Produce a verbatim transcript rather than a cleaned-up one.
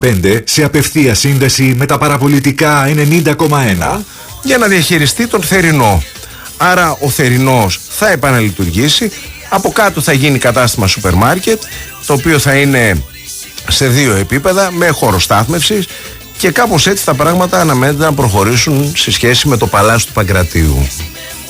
πέντε σε απευθεία σύνδεση με τα παραπολιτικά ενενήντα κόμμα ένα για να διαχειριστεί τον θερινό. Άρα ο θερινός θα επαναλειτουργήσει, από κάτω θα γίνει κατάστημα σούπερ μάρκετ, το οποίο θα είναι σε δύο επίπεδα με χώρο στάθμευσης και κάπως έτσι τα πράγματα αναμένεται να προχωρήσουν σε σχέση με το Παλάσιο του Παγκρατίου.